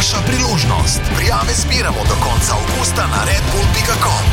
vaša priložnost. Prijave zbiramo do konca avgusta na redbull.com.